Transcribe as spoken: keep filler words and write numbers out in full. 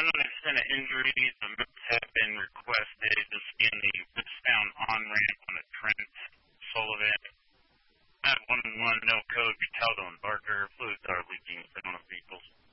on the extent of injuries, the moves have been requested. This being the Woods-Down on-ramp on the Trent Sullivan. At one one, no code, Cataldo and Barker. Fluids are leaking. Seven on vehicles.